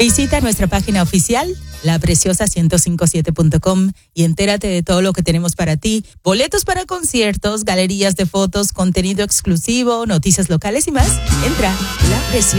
Visita nuestra página oficial, lapreciosa1057.com, y entérate de todo lo que tenemos para ti. Boletos para conciertos, galerías de fotos, contenido exclusivo, noticias locales y más. Entra, La Preciosa.